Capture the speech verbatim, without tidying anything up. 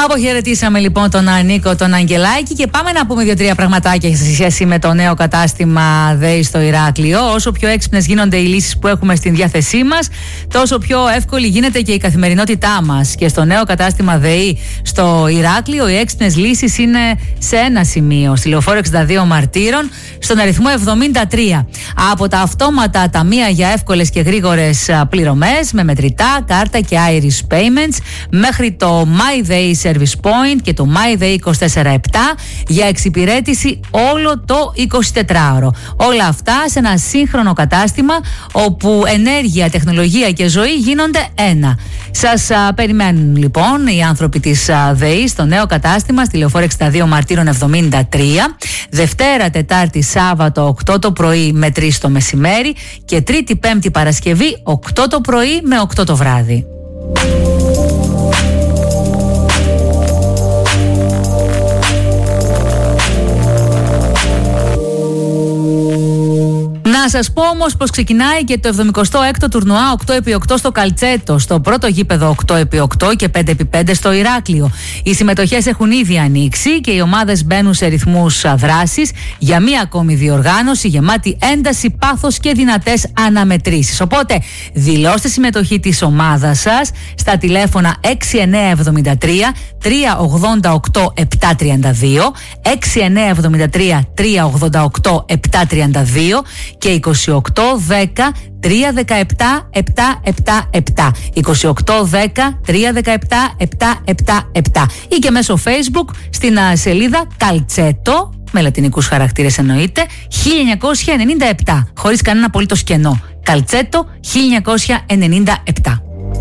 Αποχαιρετήσαμε λοιπόν τον Νίκο, τον Αγγελάκη και πάμε να πούμε δύο-τρία πραγματάκια σε σχέση με το νέο κατάστημα ΔΕΗ στο Ηράκλειο. Όσο πιο έξυπνες γίνονται οι λύσεις που έχουμε στην διάθεσή μας, τόσο πιο εύκολη γίνεται και η καθημερινότητά μας. Και στο νέο κατάστημα ΔΕΗ στο Ηράκλειο, οι έξυπνες λύσεις είναι σε ένα σημείο, στη Λεωφόρο εξήντα δύο Μαρτύρων, στον αριθμό εβδομήντα τρία. Από τα αυτόματα ταμεία για εύκολες και γρήγορες πληρωμές με μετρητά, κάρτα και Irish Payments, μέχρι το My Day Service Point και το My Day είκοσι τέσσερα επτά για εξυπηρέτηση όλο το εικοσιτετράωρο. Όλα αυτά σε ένα σύγχρονο κατάστημα όπου ενέργεια, τεχνολογία και ζωή γίνονται ένα. Σας α, περιμένουν λοιπόν οι άνθρωποι της α, ΔΕΗ στο νέο κατάστημα στη Λεωφόρο εξήντα δύο Μαρτύρων εβδομήντα τρία, Δευτέρα, Τετάρτη, Σάββατο οκτώ το πρωί με τρεις το μεσημέρι και Τρίτη, Πέμπτη, Παρασκευή οκτώ το πρωί με οκτώ το βράδυ. Να σας πω όμως πως ξεκινάει και το εβδομηκοστό έκτο τουρνουά οκτώ επί οκτώ στο Καλτσέτο, στο πρώτο γήπεδο οκτώ επί οκτώ και πέντε επί πέντε στο Ηράκλειο. Οι συμμετοχές έχουν ήδη ανοίξει και οι ομάδες μπαίνουν σε ρυθμούς δράσης για μία ακόμη διοργάνωση γεμάτη ένταση, πάθος και δυνατές αναμετρήσεις. Οπότε δηλώστε συμμετοχή της ομάδας σας στα τηλέφωνα έξι εννιά εβδομήντα τρία τρία ογδόντα οκτώ επτά τριάντα δύο, έξι εννιά εβδομήντα τρία τρία ογδόντα οκτώ επτά τριάντα δύο και είκοσι οκτώ δέκα τρία δεκαεπτά επτά επτά επτά, είκοσι οκτώ δέκα τρία δεκαεπτά επτά επτά επτά ή και μέσω Facebook στην σελίδα Καλτσέτο, με λατινικούς χαρακτήρες εννοείται, χίλια εννιακόσια ενενήντα επτά, χωρίς κανένα απολύτως κενό. Καλτσέτο χίλια εννιακόσια ενενήντα επτά.